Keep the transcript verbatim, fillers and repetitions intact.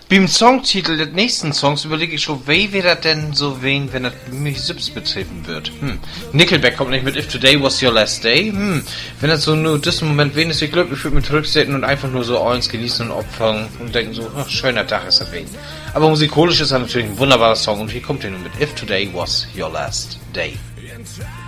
Beim Songtitel des nächsten Songs überlege ich schon, wie wird das denn so wen, wenn das mich selbst betreffen wird. Hm. Nickelback kommt nicht mit If Today Was Your Last Day. Hm. Wenn das so nur diesen Moment wen ist, ich glaube, ich würde mich zurücksetzen und einfach nur so eins genießen und opfern und denken so, ach, schöner Tag ist das wen. Aber musikalisch ist er natürlich ein wunderbarer Song und hier kommt er nun mit If Today Was Your Last Day.